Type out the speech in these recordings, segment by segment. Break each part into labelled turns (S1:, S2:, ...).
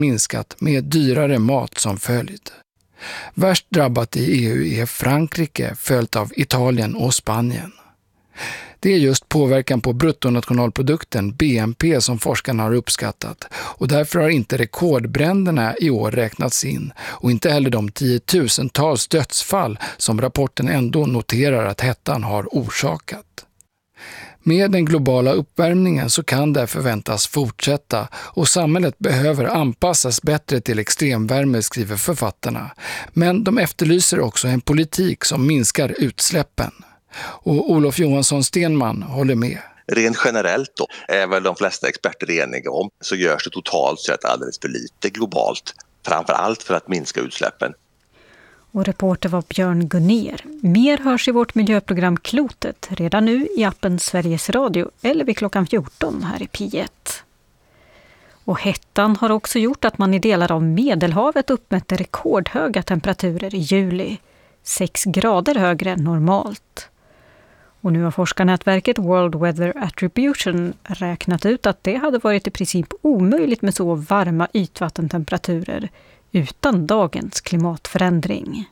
S1: minskat med dyrare mat som följd. Värst drabbat i EU är Frankrike, följt av Italien och Spanien. Det är just påverkan på bruttonationalprodukten, BNP, som forskarna har uppskattat, och därför har inte rekordbränderna i år räknats in och inte heller de 10-tusentals dödsfall som rapporten ändå noterar att hettan har orsakat. Med den globala uppvärmningen så kan det förväntas fortsätta och samhället behöver anpassas bättre till extremvärme, skriver författarna. Men de efterlyser också en politik som minskar utsläppen. Och Olof Johansson Stenman håller med.
S2: Rent generellt då är väl de flesta experter eniga om, så görs det totalt sett alldeles för lite globalt, framförallt för att minska utsläppen.
S3: Och reporter var Björn Gunner. Mer hörs i vårt miljöprogram Klotet redan nu i appen Sveriges Radio eller vid klockan 14 här i P1. Och hettan har också gjort att man i delar av Medelhavet uppmätte rekordhöga temperaturer i juli. 6 grader högre än normalt. Och nu har forskarnätverket World Weather Attribution räknat ut att det hade varit i princip omöjligt med så varma ytvattentemperaturer utan dagens klimatförändring.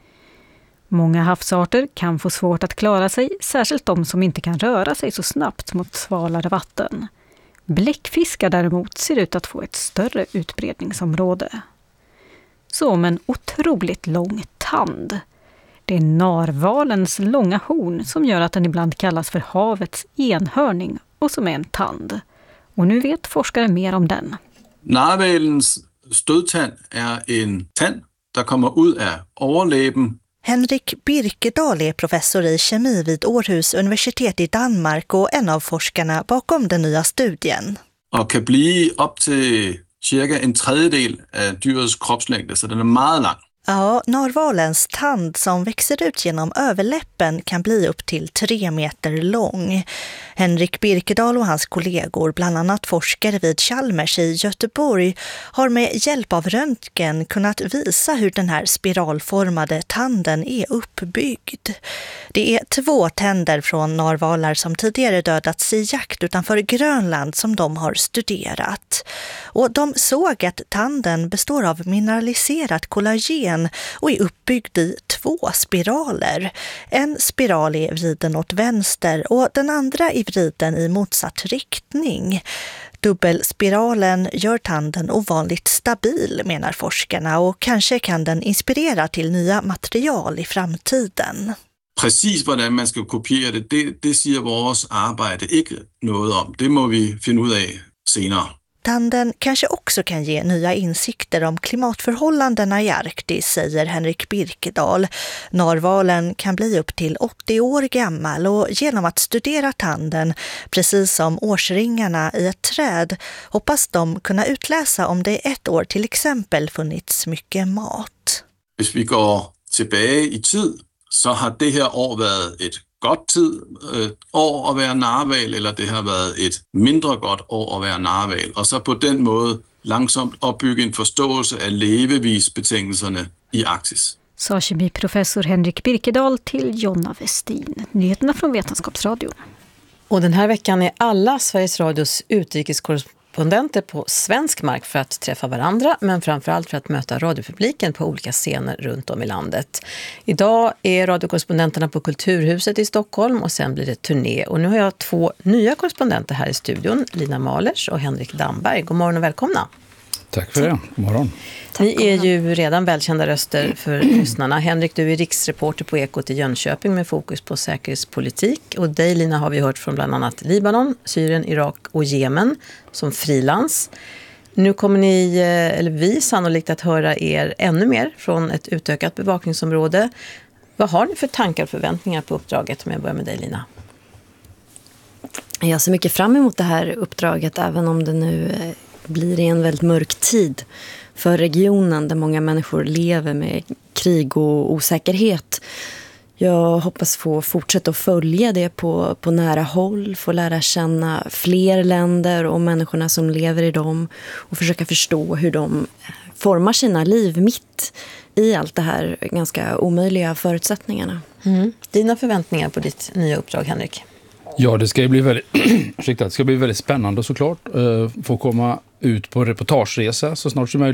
S3: Många havsarter kan få svårt att klara sig, särskilt de som inte kan röra sig så snabbt mot svalare vatten. Bläckfiskar däremot ser ut att få ett större utbredningsområde. Så om en otroligt lång tand. Det är narvalens långa horn som gör att den ibland kallas för havets enhörning och som är en tand. Och nu vet forskare mer om den.
S4: Narvalens stødtand är en tand der kommer ut av överläppen.
S5: Henrik Birkedal är professor i kemi vid Århus universitet i Danmark och en av forskarna bakom den nya studien.
S4: Och kan bli upp till cirka en tredjedel av dyrets kroppslängd, så den är mycket lång.
S5: Ja, narvalens tand som växer ut genom överläppen kan bli upp till 3 meter lång. Henrik Birkedal och hans kollegor, bland annat forskare vid Chalmers i Göteborg, har med hjälp av röntgen kunnat visa hur den här spiralformade tanden är uppbyggd. Det är 2 tänder från narvalar som tidigare dödats i jakt utanför Grönland som de har studerat. Och de såg att tanden består av mineraliserat kollagen och är uppbyggd i 2 spiraler. En spiral är vriden åt vänster och den andra är vriden i motsatt riktning. Dubbelspiralen gör tanden ovanligt stabil, menar forskarna, och kanske kan den inspirera till nya material i framtiden.
S4: Precis hvordan man ska kopiera det säger vårt arbete inte något om. Det må vi finna ut av senare.
S5: Tanden kanske också kan ge nya insikter om klimatförhållandena i Arktis, säger Henrik Birkedal. Narvalen kan bli upp till 80 år gammal och genom att studera tanden, precis som årsringarna i ett träd, hoppas de kunna utläsa om det ett år till exempel funnits mycket mat.
S4: Om vi går tillbaka i tid så har det här år varit ett gott tid år att vara narval, eller det har varit ett mindre gott år att vara narval. Och så på den måten långsamt uppbygga en förståelse av levevisbetingelserna i Arktis.
S3: Sa kemiprofessor Henrik Birkedal till Jonna Westin. Nyheterna från Vetenskapsradion.
S6: Och den här veckan är alla Sveriges Radios utrikeskorrespondenter på svensk mark för att träffa varandra, men framförallt för att möta radiopubliken på olika scener runt om i landet. Idag är radiokorrespondenterna på Kulturhuset i Stockholm och sen blir det turné. Och nu har jag 2 nya korrespondenter här i studion, Lina Malers och Henrik Damberg. God morgon och välkomna.
S1: Tack för det. God morgon.
S6: Ni är ju redan välkända röster för lyssnarna. Henrik, du är riksreporter på Ekot i Jönköping med fokus på säkerhetspolitik. Och dig, Lina, har vi hört från bland annat Libanon, Syrien, Irak och Jemen som frilans. Nu kommer ni, eller vi sannolikt, att höra er ännu mer från ett utökat bevakningsområde. Vad har ni för tankar och förväntningar på uppdraget? Om jag börjar med dig, Lina.
S7: Jag ser mycket fram emot det här uppdraget, även om det nu blir i en väldigt mörk tid för regionen där många människor lever med krig och osäkerhet. Jag hoppas få fortsätta att följa det på nära håll, få lära känna fler länder och människorna som lever i dem och försöka förstå hur de formar sina liv mitt i allt det här ganska omöjliga förutsättningarna.
S6: Dina förväntningar på ditt nya uppdrag, Henrik?
S8: Ja, det ska bli väldigt, det ska bli väldigt spännande såklart. Få komma ut på reportageresa så snart som möjligt.